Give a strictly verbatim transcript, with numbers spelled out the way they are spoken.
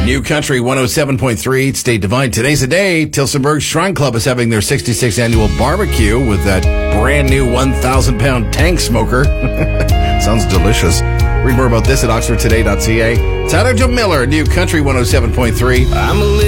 New Country one oh seven point three, State Divine. Today's the day. Tillsonburg Shrine Club is having their sixty-sixth annual barbecue with that brand new one thousand pound tank smoker. Sounds delicious. Read more about this at oxford today dot c a. Tyler Joe Miller, New Country one oh seven point three. I'm a